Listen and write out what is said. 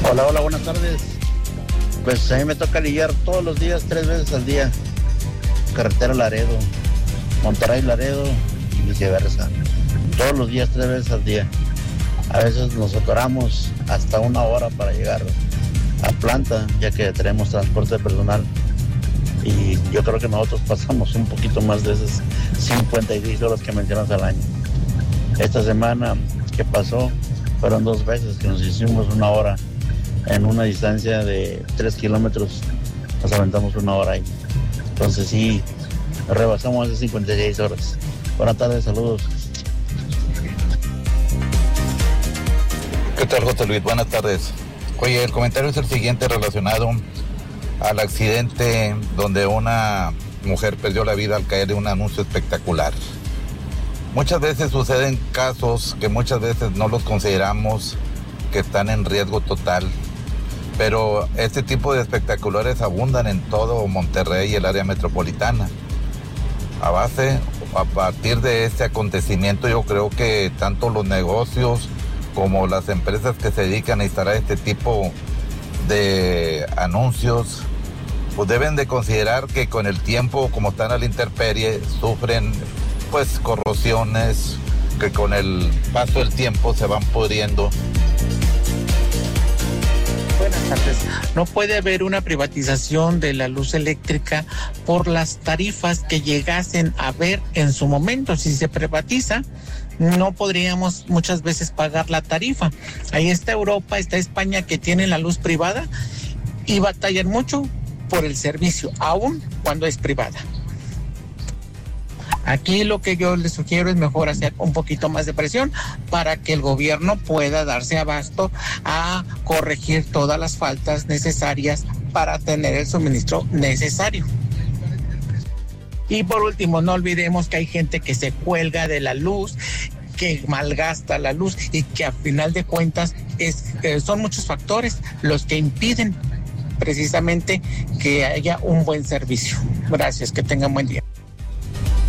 Hola, hola, buenas tardes. Pues a mí me toca lidiar todos los días, 3 veces al día. Carretera Laredo, Monterrey Laredo y viceversa. Todos los días, 3 veces al día. A veces nos atoramos hasta 1 hora para llegar a planta, ya que tenemos transporte personal. Y yo creo que nosotros pasamos un poquito más de esas 56 horas que mencionas al año. Esta semana que pasó fueron 2 veces que nos hicimos 1 hora en una distancia de 3 kilómetros, nos aventamos 1 hora ahí. Entonces sí, rebasamos esas 56 horas. Buenas tardes, saludos. ¿Qué tal, José Luis? Buenas tardes. Oye, el comentario es el siguiente relacionado al accidente donde una mujer perdió la vida al caer de un anuncio espectacular. Muchas veces suceden casos que muchas veces no los consideramos que están en riesgo total, pero este tipo de espectaculares abundan en todo Monterrey y el área metropolitana. A partir de este acontecimiento, yo creo que tanto los negocios como las empresas que se dedican a instalar este tipo de anuncios, pues deben de considerar que con el tiempo, como están a la intemperie, sufren pues corrosiones que con el paso del tiempo se van pudriendo. Buenas tardes. No puede haber una privatización de la luz eléctrica por las tarifas que llegasen a ver en su momento. Si se privatiza, no podríamos muchas veces pagar la tarifa. Ahí está Europa, está España, que tienen la luz privada y batallan mucho por el servicio, aun cuando es privada. Aquí lo que yo les sugiero es mejor hacer un poquito más de presión para que el gobierno pueda darse abasto a corregir todas las faltas necesarias para tener el suministro necesario. Y por último, no olvidemos que hay gente que se cuelga de la luz, que malgasta la luz y que a final de cuentas son muchos factores los que impiden precisamente que haya un buen servicio. Gracias, que tengan buen día.